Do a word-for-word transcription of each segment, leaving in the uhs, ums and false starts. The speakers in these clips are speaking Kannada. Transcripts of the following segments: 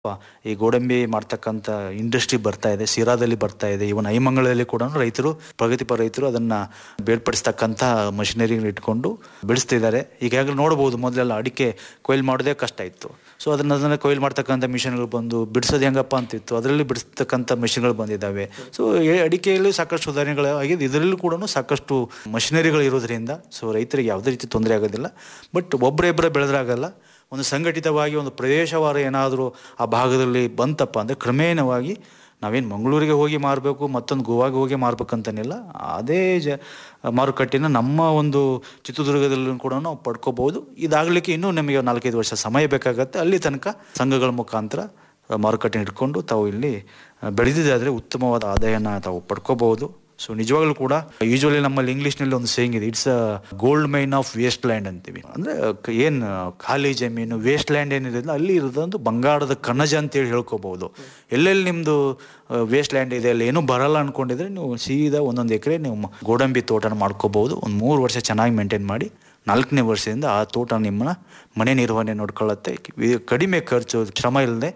ಈ ಗೋಡಂಬಿ ಮಾಡ್ತಕ್ಕಂಥ ಇಂಡಸ್ಟ್ರಿ ಬರ್ತಾ ಇದೆ, ಸಿರಾದಲ್ಲಿ ಬರ್ತಾ ಇದೆ, ಇವನ್ ಐಮಂಗಳದಲ್ಲಿ ಕೂಡ ರೈತರು, ಪ್ರಗತಿಪರ ರೈತರು ಅದನ್ನ ಬೇರ್ಪಡಿಸ್ತಕ್ಕಂಥ ಮಷಿನರಿ ಇಟ್ಕೊಂಡು ಬೆಳೆಸ್ತಿದ್ದಾರೆ. ಈಗಾಗಲೇ ನೋಡಬಹುದು, ಮೊದಲೆಲ್ಲ ಅಡಿಕೆ ಕೊಯ್ಲು ಮಾಡೋದೇ ಕಷ್ಟ ಇತ್ತು. ಸೊ ಅದನ್ನ ಅದನ್ನ ಕೊಯ್ಲು ಮಾಡ್ತಕ್ಕಂಥ ಮಿಷನ್ಗಳು ಬಂದು ಬಿಡಿಸೋದು ಹೆಂಗಪ್ಪ ಅಂತಿತ್ತು, ಅದರಲ್ಲಿ ಬಿಡಿಸ್ತಕ್ಕಂಥ ಮಿಷನ್ಗಳು ಬಂದಿದ್ದಾವೆ. ಸೊ ಅಡಿಕೆಯಲ್ಲಿ ಸಾಕಷ್ಟು ಸುಧಾರಣೆಗಳು ಆಗಿದೆ, ಇದರಲ್ಲೂ ಕೂಡ ಸಾಕಷ್ಟು ಮಷಿನರಿಗಳು ಇರೋದ್ರಿಂದ ಸೊ ರೈತರಿಗೆ ಯಾವುದೇ ರೀತಿ ತೊಂದರೆ ಆಗೋದಿಲ್ಲ. ಬಟ್ ಒಬ್ಬರೇ ಬೆಳೆದ್ರಾಗಲ್ಲ, ಒಂದು ಸಂಘಟಿತವಾಗಿ ಒಂದು ಪ್ರದೇಶವಾರ ಏನಾದರೂ ಆ ಭಾಗದಲ್ಲಿ ಬಂತಪ್ಪ ಅಂದರೆ ಕ್ರಮೇಣವಾಗಿ ನಾವೇನು ಮಂಗಳೂರಿಗೆ ಹೋಗಿ ಮಾರಬೇಕು, ಮತ್ತೊಂದು ಗೋವಾಗೆ ಹೋಗಿ ಮಾರ್ಬೇಕಂತನಿಲ್ಲ, ಅದೇ ಜ ಮಾರುಕಟ್ಟೆನ ನಮ್ಮ ಒಂದು ಚಿತ್ರದುರ್ಗದಲ್ಲೂ ಕೂಡ ನಾವು ಪಡ್ಕೋಬಹುದು. ಇದಾಗಲಿಕ್ಕೆ ಇನ್ನೂ ನಮಗೆ ನಾಲ್ಕೈದು ವರ್ಷ ಸಮಯ ಬೇಕಾಗತ್ತೆ. ಅಲ್ಲಿ ತನಕ ಸಂಘಗಳ ಮುಖಾಂತರ ಮಾರುಕಟ್ಟೆ ಇಟ್ಕೊಂಡು ತಾವು ಇಲ್ಲಿ ಬೆಳೆದಿದ್ದಾದರೆ ಉತ್ತಮವಾದ ಆದಾಯನ ತಾವು ಪಡ್ಕೋಬಹುದು. ಸೊ ನಿಜವಾಗ್ಲೂ ಕೂಡ ಯೂಶುವಲಿ ನಮ್ಮಲ್ಲಿ ಇಂಗ್ಲೀಷ್ನಲ್ಲಿ ಒಂದು ಸೇಯಿಂಗ್ ಇದೆ, it's a gold main of waste land ಅಂತೀವಿ. ಅಂದರೆ ಏನು ಖಾಲಿ ಜಮೀನು ವೇಸ್ಟ್ ಲ್ಯಾಂಡ್ ಏನಿದೆ ಅಲ್ಲಿ ಇರೋದೊಂದು ಬಂಗಾರದ ಕಣಜ ಅಂತೇಳಿ ಹೇಳ್ಕೋಬಹುದು. ಎಲ್ಲೆಲ್ಲಿ ನಿಮ್ಮದು ವೇಸ್ಟ್ ಲ್ಯಾಂಡ್ ಇದೆ, ಅಲ್ಲಿ ಏನೂ ಬರಲ್ಲ ಅಂದ್ಕೊಂಡಿದ್ರೆ ನೀವು ಸೀದಾ ಒಂದೊಂದು ಎಕರೆ ನೀವು ಗೋಡಂಬಿ ತೋಟನ ಮಾಡ್ಕೋಬಹುದು. ಒಂದು ಮೂರು ವರ್ಷ ಚೆನ್ನಾಗಿ ಮೇಂಟೈನ್ ಮಾಡಿ ನಾಲ್ಕನೇ ವರ್ಷದಿಂದ ಆ ತೋಟ ನಿಮ್ಮನ್ನ ಮನೆ ನಿರ್ವಹಣೆ ನೋಡ್ಕೊಳ್ಳುತ್ತೆ. ಕಡಿಮೆ ಖರ್ಚು, ಶ್ರಮ ಇಲ್ಲದೆ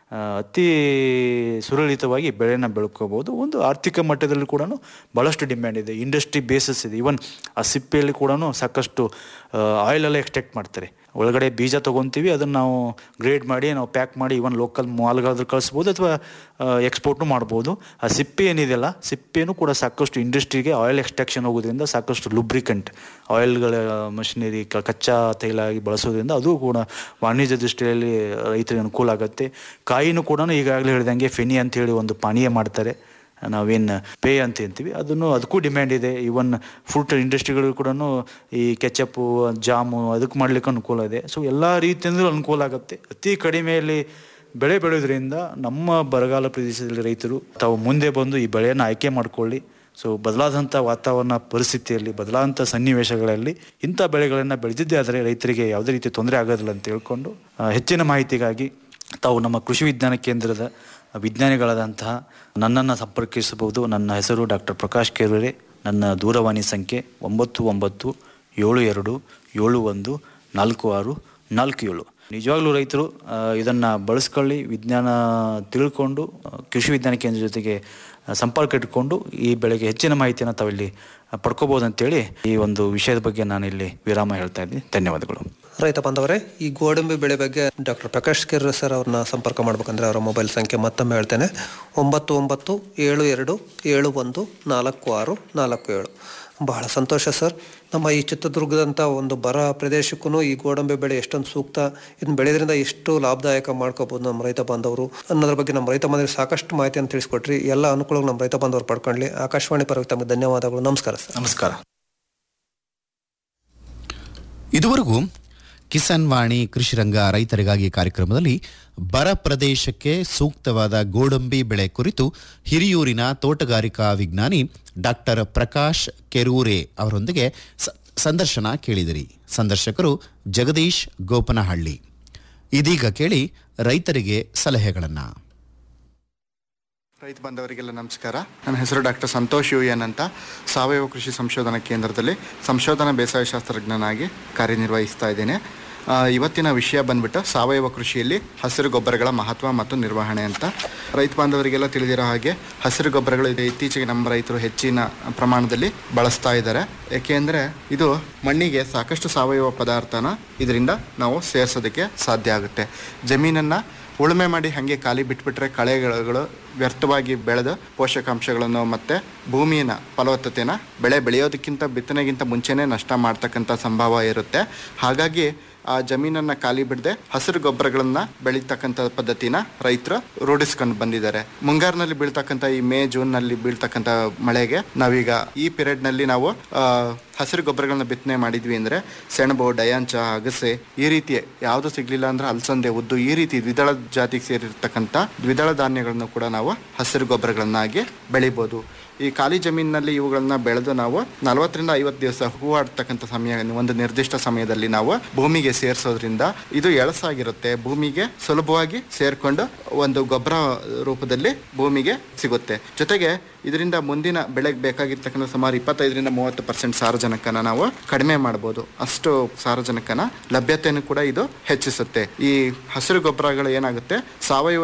ಅತಿ ಸುರಳಿತವಾಗಿ ಬೆಳೆನ ಬೆಳ್ಕೋಬಹುದು. ಒಂದು ಆರ್ಥಿಕ ಮಟ್ಟದಲ್ಲಿ ಕೂಡ ಭಾಳಷ್ಟು ಡಿಮ್ಯಾಂಡ್ ಇದೆ, ಇಂಡಸ್ಟ್ರಿ ಬೇಸಸ್ ಇದೆ. ಈವನ್ ಆ ಸಿಪ್ಪೆಯಲ್ಲಿ ಕೂಡ ಸಾಕಷ್ಟು ಆಯಿಲ್ ಎಲ್ಲ ಎಕ್ಸ್ಟ್ರಾಕ್ಟ್ ಮಾಡ್ತಾರೆ. ಒಳಗಡೆ ಬೀಜ ತೊಗೊತೀವಿ, ಅದನ್ನು ನಾವು ಗ್ರೇಡ್ ಮಾಡಿ ನಾವು ಪ್ಯಾಕ್ ಮಾಡಿ ಇವನ್ ಲೋಕಲ್ ಮಾಲ್ಗಾದ್ರೂ ಕಳಿಸ್ಬೋದು ಅಥವಾ ಎಕ್ಸ್ಪೋರ್ಟ್ನು ಮಾಡ್ಬೋದು. ಆ ಸಿಪ್ಪೆ ಏನಿದೆಯಲ್ಲ, ಸಿಪ್ಪೆನೂ ಕೂಡ ಸಾಕಷ್ಟು ಇಂಡಸ್ಟ್ರಿಗೆ ಆಯಿಲ್ ಎಕ್ಸ್ಟ್ರಾಕ್ಷನ್ ಹೋಗೋದ್ರಿಂದ ಸಾಕಷ್ಟು ಲುಬ್ರಿಕೆಂಟ್ ಆಯಿಲ್ಗಳ ಮಷಿನರಿ ಕಚ್ಚಾ ತೈಲ ಆಗಿ ಬಳಸೋದ್ರಿಂದ ಅದು ಕೂಡ ವಾಣಿಜ್ಯ ದೃಷ್ಟಿಯಲ್ಲಿ ರೈತರಿಗೆ ಅನುಕೂಲ ಆಗುತ್ತೆ. ಕಾಯಿನೂ ಕೂಡ ಈಗಾಗಲೇ ಹೇಳಿದಂಗೆ ಫೆನಿ ಅಂತ ಹೇಳಿ ಒಂದು ಪಾನೀಯ ಮಾಡ್ತಾರೆ, ನಾವೇನು ಪೇ ಅಂತ ಅಂತೀವಿ, ಅದನ್ನು ಅದಕ್ಕೂ ಡಿಮ್ಯಾಂಡ್ ಇದೆ. ಇವನ್ ಫ್ರೂಟ್ ಇಂಡಸ್ಟ್ರಿಗಳಿಗೂ ಕೂಡ ಈ ಕೆಚಪ್ಪು, ಜಾಮು ಅದಕ್ಕೆ ಮಾಡ್ಲಿಕ್ಕೆ ಅನುಕೂಲ ಇದೆ. ಸೊ ಎಲ್ಲ ರೀತಿಯಿಂದಲೂ ಅನುಕೂಲ ಆಗುತ್ತೆ. ಅತಿ ಕಡಿಮೆಯಲ್ಲಿ ಬೆಳೆ ಬೆಳೆಯೋದ್ರಿಂದ ನಮ್ಮ ಬರಗಾಲ ಪ್ರದೇಶದಲ್ಲಿ ರೈತರು ತಾವು ಮುಂದೆ ಬಂದು ಈ ಬೆಳೆಯನ್ನು ಆಯ್ಕೆ ಮಾಡಿಕೊಳ್ಳಿ. ಸೊ ಬದಲಾದಂಥ ವಾತಾವರಣ ಪರಿಸ್ಥಿತಿಯಲ್ಲಿ, ಬದಲಾದಂಥ ಸನ್ನಿವೇಶಗಳಲ್ಲಿ ಇಂಥ ಬೆಳೆಗಳನ್ನು ಬೆಳೆದಿದ್ದೇ ಆದರೆ ರೈತರಿಗೆ ಯಾವುದೇ ರೀತಿ ತೊಂದರೆ ಆಗೋದಿಲ್ಲ ಅಂತ ಹೇಳ್ಕೊಂಡು ಹೆಚ್ಚಿನ ಮಾಹಿತಿಗಾಗಿ ತಾವು ನಮ್ಮ ಕೃಷಿ ವಿಜ್ಞಾನ ಕೇಂದ್ರದ ವಿಜ್ಞಾನಿಗಳಾದಂತಹ ನನ್ನನ್ನು ಸಂಪರ್ಕಿಸಬಹುದು. ನನ್ನ ಹೆಸರು ಡಾಕ್ಟರ್ ಪ್ರಕಾಶ್ ಕೆರೂರೆ. ನನ್ನ ದೂರವಾಣಿ ಸಂಖ್ಯೆ ಒಂಬತ್ತು ಒಂಬತ್ತು ಏಳು ಎರಡು ಏಳು ಒಂದು ನಾಲ್ಕು ಆರು ನಾಲ್ಕು ಏಳು. ನಿಜವಾಗ್ಲೂ ರೈತರು ಇದನ್ನು ಬಳಸ್ಕೊಳ್ಳಿ, ವಿಜ್ಞಾನ ತಿಳ್ಕೊಂಡು ಕೃಷಿ ವಿಜ್ಞಾನ ಕೇಂದ್ರ ಜೊತೆಗೆ ಸಂಪರ್ಕ ಇಟ್ಕೊಂಡು ಈ ಬೆಳೆಗೆ ಹೆಚ್ಚಿನ ಮಾಹಿತಿಯನ್ನು ತಾವಿಲ್ಲಿ ಪಡ್ಕೋಬಹುದು ಅಂತೇಳಿ ಈ ಒಂದು ವಿಷಯದ ಬಗ್ಗೆ ನಾನು ಇಲ್ಲಿ ವಿರಾಮ ಹೇಳ್ತಾ ಇದ್ದೀನಿ. ಧನ್ಯವಾದಗಳು. ರೈತ ಬಾಂಧವರೇ, ಈ ಗೋಡಂಬಿ ಬೆಳೆ ಬಗ್ಗೆ ಡಾಕ್ಟರ್ ಪ್ರಕಾಶ್ ಕೆರ್ರೆ ಸರ್ ಅವ್ರನ್ನ ಸಂಪರ್ಕ ಮಾಡ್ಬೇಕಂದ್ರೆ ಅವರ ಮೊಬೈಲ್ ಸಂಖ್ಯೆ ಮತ್ತೊಮ್ಮೆ ಹೇಳ್ತೇನೆ, ಒಂಬತ್ತು ಒಂಬತ್ತು ಏಳು ಎರಡು ಏಳು ಒಂದು ನಾಲ್ಕು ಆರು ನಾಲ್ಕು ಏಳು. ಬಹಳ ಸಂತೋಷ ಸರ್. ನಮ್ಮ ಈ ಚಿತ್ರದುರ್ಗದಂಥ ಒಂದು ಬರ ಪ್ರದೇಶಕ್ಕೂ ಈ ಗೋಡಂಬಿ ಬೆಳೆ ಎಷ್ಟೊಂದು ಸೂಕ್ತ, ಇದನ್ನು ಬೆಳೆಯೋದ್ರಿಂದ ಎಷ್ಟು ಲಾಭದಾಯಕ ಮಾಡ್ಕೋಬೋದು ನಮ್ಮ ರೈತ ಬಾಂಧವರು ಅನ್ನೋದ್ರ ಬಗ್ಗೆ ನಮ್ಮ ರೈತ ಬಾಂಧವರಿಗೆ ಸಾಕಷ್ಟು ಮಾಹಿತಿಯನ್ನು ತಿಳಿಸ್ಕೊಟ್ರಿ. ಎಲ್ಲ ಅನುಕೂಲಗಳು ನಮ್ಮ ರೈತ ಬಾಂಧವರು ಪಡ್ಕೊಳ್ಳಿ. ಆಕಾಶವಾಣಿ ಪರವಾಗಿ ತಮಗೆ ಧನ್ಯವಾದಗಳು. ನಮಸ್ಕಾರ ಸರ್. ನಮಸ್ಕಾರ. ಇದುವರೆಗೂ ಕಿಸಾನ್ ವಾಣಿ ಕೃಷಿ ರಂಗ ರೈತರಿಗಾಗಿ ಕಾರ್ಯಕ್ರಮದಲ್ಲಿ ಬರ ಪ್ರದೇಶಕ್ಕೆ ಸೂಕ್ತವಾದ ಗೋಡಂಬಿ ಬೆಳೆ ಕುರಿತು ಹಿರಿಯೂರಿನ ತೋಟಗಾರಿಕಾ ವಿಜ್ಞಾನಿ ಡಾಕ್ಟರ್ ಪ್ರಕಾಶ್ ಕೆರೂರೆ ಅವರೊಂದಿಗೆ ಸಂದರ್ಶನ ಕೇಳಿದಿರಿ. ಸಂದರ್ಶಕರು ಜಗದೀಶ್ ಗೋಪನಹಳ್ಳಿ. ಇದೀಗ ಕೇಳಿ ರೈತರಿಗೆ ಸಲಹೆಗಳನ್ನು. ರೈತ ಬಾಂಧವರಿಗೆಲ್ಲ ನಮಸ್ಕಾರ. ನನ್ನ ಹೆಸರು ಡಾಕ್ಟರ್ ಸಂತೋಷ್ ಯು ಎನ್ ಅಂತ, ಸಾವಯವ ಕೃಷಿ ಸಂಶೋಧನಾ ಕೇಂದ್ರದಲ್ಲಿ ಸಂಶೋಧನಾ ಬೇಸಾಯ ಶಾಸ್ತ್ರಜ್ಞನಾಗಿ ಕಾರ್ಯನಿರ್ವಹಿಸ್ತಾ ಇದ್ದೇನೆ. ಇವತ್ತಿನ ವಿಷಯ ಬಂದ್ಬಿಟ್ಟು ಸಾವಯವ ಕೃಷಿಯಲ್ಲಿ ಹಸಿರು ಗೊಬ್ಬರಗಳ ಮಹತ್ವ ಮತ್ತು ನಿರ್ವಹಣೆ ಅಂತ. ರೈತ ಬಾಂಧವರಿಗೆಲ್ಲ ತಿಳಿದಿರೋ ಹಾಗೆ ಹಸಿರು ಗೊಬ್ಬರಗಳು ಇತ್ತೀಚೆಗೆ ನಮ್ಮ ರೈತರು ಹೆಚ್ಚಿನ ಪ್ರಮಾಣದಲ್ಲಿ ಬಳಸ್ತಾ ಇದ್ದಾರೆ. ಏಕೆಂದರೆ ಇದು ಮಣ್ಣಿಗೆ ಸಾಕಷ್ಟು ಸಾವಯವ ಪದಾರ್ಥನ ಇದರಿಂದ ನಾವು ಸೇರಿಸೋದಕ್ಕೆ ಸಾಧ್ಯ ಆಗುತ್ತೆ. ಜಮೀನನ್ನು ಉಳುಮೆ ಮಾಡಿ ಹಾಗೆ ಖಾಲಿ ಬಿಟ್ಬಿಟ್ರೆ ಕಳೆಗಳು ವ್ಯರ್ಥವಾಗಿ ಬೆಳೆದ ಪೋಷಕಾಂಶಗಳನ್ನು ಮತ್ತು ಭೂಮಿಯ ಫಲವತ್ತತೆನ ಬೆಳೆ ಬೆಳೆಯೋದಕ್ಕಿಂತ ಬಿತ್ತನೆಗಿಂತ ಮುಂಚೆನೇ ನಷ್ಟ ಮಾಡ್ತಕ್ಕಂಥ ಸಂಭವ ಇರುತ್ತೆ. ಹಾಗಾಗಿ ಆ ಜಮೀನನ್ನು ಖಾಲಿ ಬಿಡದೆ ಹಸಿರು ಗೊಬ್ಬರಗಳನ್ನು ಬೆಳೀತಕ್ಕಂಥ ಪದ್ಧತಿನ ರೈತರು ರೂಢಿಸ್ಕೊಂಡು ಬಂದಿದ್ದಾರೆ. ಮುಂಗಾರಿನಲ್ಲಿ ಬೀಳ್ತಕ್ಕಂಥ ಈ ಮೇ ಜೂನ್ನಲ್ಲಿ ಬೀಳ್ತಕ್ಕಂಥ ಮಳೆಗೆ ನಾವೀಗ ಈ ಪೀರಿಯಡ್ನಲ್ಲಿ ನಾವು ಹಸಿರು ಗೊಬ್ಬರಗಳನ್ನ ಬಿತ್ತನೆ ಮಾಡಿದ್ವಿ ಅಂದರೆ ಸೆಣಬು, ಡಯಾಂಚ, ಅಗಸೆ ಈ ರೀತಿ ಯಾವುದು ಸಿಗಲಿಲ್ಲ ಅಂದ್ರೆ ಅಲಸಂದೆ, ಉದ್ದು ಈ ರೀತಿ ದ್ವಿದಳ ಜಾತಿಗೆ ಸೇರಿರ್ತಕ್ಕಂಥ ದ್ವಿದಳ ಧಾನ್ಯಗಳನ್ನು ಕೂಡ ನಾವು ಹಸಿರು ಗೊಬ್ಬರಗಳನ್ನಾಗಿ ಬೆಳಿಬೋದು. ಈ ಖಾಲಿ ಜಮೀನಿನಲ್ಲಿ ಇವುಗಳನ್ನ ಬೆಳೆದು ನಾವು ನಲವತ್ತರಿಂದ ಐವತ್ತು ದಿವಸ ಹೂವಾಡ್ತಕ್ಕಂಥ ಸಮಯ ಒಂದು ನಿರ್ದಿಷ್ಟ ಸಮಯದಲ್ಲಿ ನಾವು ಭೂಮಿಗೆ ಸೇರಿಸೋದ್ರಿಂದ ಇದು ಎಳಸಾಗಿರುತ್ತೆ, ಭೂಮಿಗೆ ಸುಲಭವಾಗಿ ಸೇರ್ಕೊಂಡು ಒಂದು ಗೊಬ್ಬರ ರೂಪದಲ್ಲಿ ಭೂಮಿಗೆ ಸಿಗುತ್ತೆ. ಜೊತೆಗೆ ಇದರಿಂದ ಮುಂದಿನ ಬೆಳೆಗೆ ಬೇಕಾಗಿರ್ತಕ್ಕಂಥ ಸುಮಾರು ಇಪ್ಪತ್ತೈದರಿಂದ ಮೂವತ್ತು ಪರ್ಸೆಂಟ್ ಸಾರಜನಕ ಸಾರಜನಕನ ನಾವು ಕಡಿಮೆ ಮಾಡ್ಬೋದು. ಅಷ್ಟು ಸಾರಜನಕನ ಲಭ್ಯತೆಯನ್ನು ಕೂಡ ಇದು ಹೆಚ್ಚಿಸುತ್ತೆ. ಈ ಹಸಿರು ಗೊಬ್ಬರಗಳು ಏನಾಗುತ್ತೆ, ಸಾವಯವ